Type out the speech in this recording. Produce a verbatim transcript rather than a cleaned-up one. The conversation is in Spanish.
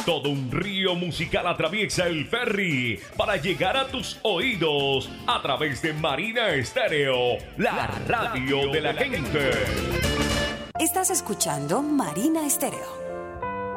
Todo un río musical atraviesa el ferry para llegar a tus oídos a través de Marina Estéreo, la radio de la gente. Estás escuchando Marina Estéreo.